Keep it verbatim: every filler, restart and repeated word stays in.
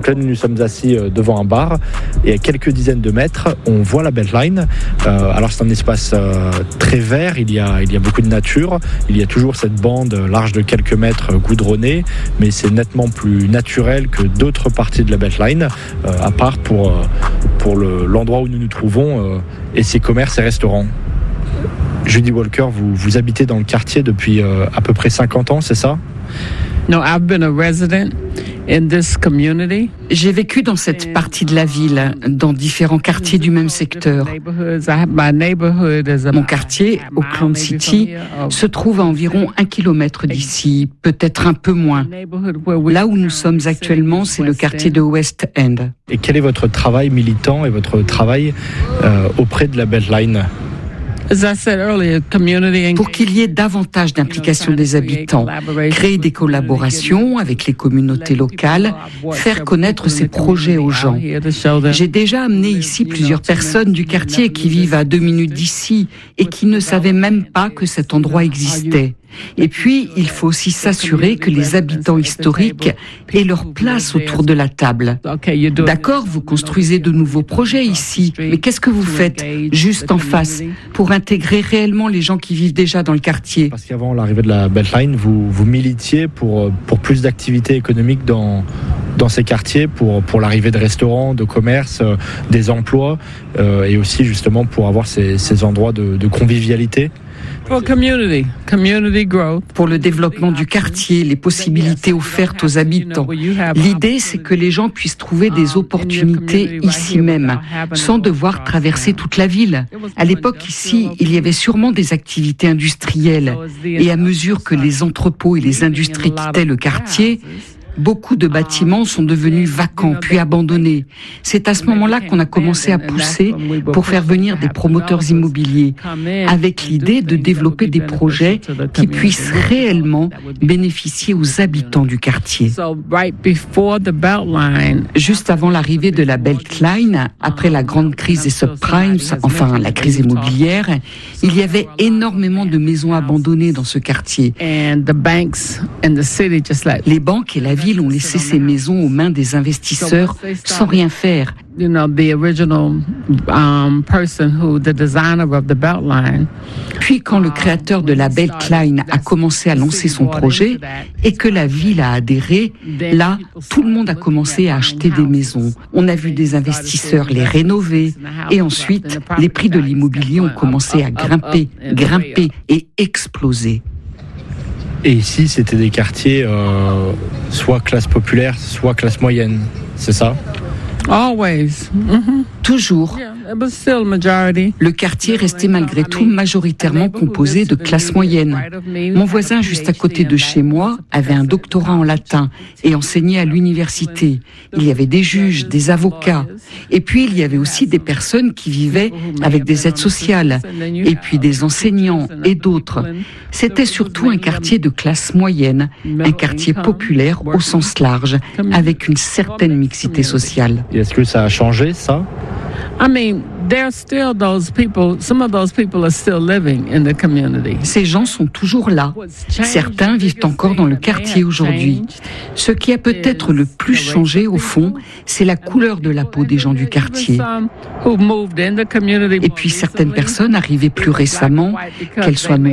Donc là, nous nous sommes assis devant un bar et à quelques dizaines de mètres, on voit la Beltline. Euh, alors c'est un espace euh, très vert, il y, a, il y a beaucoup de nature, il y a toujours cette bande large de quelques mètres goudronnée, mais c'est nettement plus naturel que d'autres parties de la Beltline, euh, à part pour, euh, pour le, l'endroit où nous nous trouvons euh, et ses commerces et restaurants. Judy Walker, vous, vous habitez dans le quartier depuis euh, à peu près cinquante ans, c'est ça? No, I've been a resident in this community. J'ai vécu dans cette partie de la ville, dans différents quartiers du même secteur. Mon quartier, Auckland City, se trouve à environ un kilomètre d'ici, peut-être un peu moins. Là où nous sommes actuellement, c'est le quartier de West End. Et quel est votre travail militant et votre travail euh, auprès de la Beltline? Pour qu'il y ait davantage d'implication des habitants, créer des collaborations avec les communautés locales, faire connaître ces projets aux gens. J'ai déjà amené ici plusieurs personnes du quartier qui vivent à deux minutes d'ici et qui ne savaient même pas que cet endroit existait. Et puis, il faut aussi s'assurer que les habitants historiques aient leur place autour de la table. D'accord, vous construisez de nouveaux projets ici, mais qu'est-ce que vous faites juste en face pour intégrer réellement les gens qui vivent déjà dans le quartier? Parce qu'avant l'arrivée de la Beltline, vous, vous militiez pour, pour plus d'activités économiques dans, dans ces quartiers, pour, pour l'arrivée de restaurants, de commerces, euh, des emplois, euh, et aussi justement pour avoir ces, ces endroits de, de convivialité. For community, community growth. Pour le développement du quartier, les possibilités offertes aux habitants. L'idée, c'est que les gens puissent trouver des opportunités ici même, sans devoir traverser toute la ville. À l'époque, ici, il y avait sûrement des activités industrielles. Et à mesure que les entrepôts et les industries quittaient le quartier, beaucoup de bâtiments sont devenus vacants puis abandonnés. C'est à ce moment-là qu'on a commencé à pousser pour faire venir des promoteurs immobiliers avec l'idée de développer des projets qui puissent réellement bénéficier aux habitants du quartier. Juste avant l'arrivée de la Beltline, après la grande crise des subprimes, enfin la crise immobilière, il y avait énormément de maisons abandonnées dans ce quartier. Les banques et la ville ont laissé ces maisons aux mains des investisseurs sans rien faire. You know, the original um, person who, the designer of the Beltline. Puis quand le créateur de la Beltline a commencé à lancer son projet et que la ville a adhéré, là, tout le monde a commencé à acheter des maisons. On a vu des investisseurs les rénover et ensuite, les prix de l'immobilier ont commencé à grimper, grimper et exploser. Et ici, c'était des quartiers euh, soit classe populaire, soit classe moyenne, c'est ça? Always. Mm-hmm. Toujours. Le quartier restait malgré tout majoritairement composé de classes moyennes. Mon voisin juste à côté de chez moi avait un doctorat en latin et enseignait à l'université. Il y avait des juges, des avocats. Et puis il y avait aussi des personnes qui vivaient avec des aides sociales. Et puis des enseignants et d'autres. C'était surtout un quartier de classe moyenne, un quartier populaire au sens large, avec une certaine mixité sociale. Et est-ce que ça a changé, ça? I mean, there are still those people, some of those people are still living in the community. Ces gens sont toujours là. Certains vivent encore dans le quartier aujourd'hui. Ce qui a peut-être le plus changé, au fond, c'est la couleur de la peau des gens du quartier. Et puis certaines personnes arrivées plus récemment, qu'elles soient noires,